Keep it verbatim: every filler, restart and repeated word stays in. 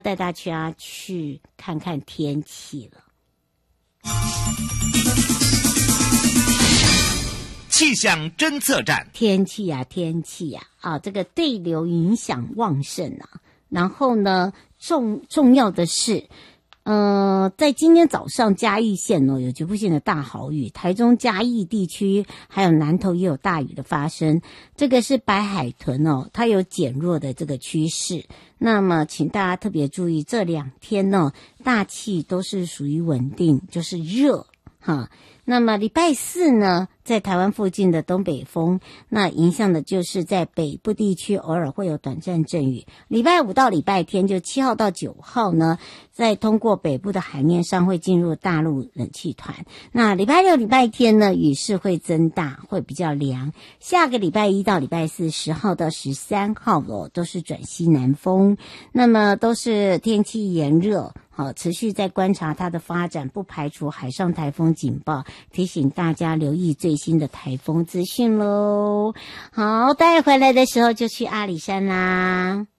带大家去看看天气了。 气象侦测站， 天气啊，天气啊，啊，这个对流影响旺盛啊。然后呢，重重要的是，呃，在今天早上嘉义县哦有局部性的大豪雨，台中嘉义地区还有南投也有大雨的发生。这个是白海豚哦，它有减弱的这个趋势。那么请大家特别注意，这两天呢，大气都是属于稳定，就是热哈。那么礼拜四呢，在台湾附近的东北风，那影响的就是在北部地区偶尔会有短暂阵雨。礼拜五到礼拜天，就七号到九号呢，在通过北部的海面上会进入大陆冷气团。那礼拜六、礼拜天呢，雨势会增大，会比较凉。下个礼拜一到礼拜四，十号到十三号哦，都是转西南风，那么都是天气炎热。好，持续在观察它的发展，不排除海上台风警报，提醒大家留意最新的台风资讯喽。好，待会回来的时候就去阿里山啦。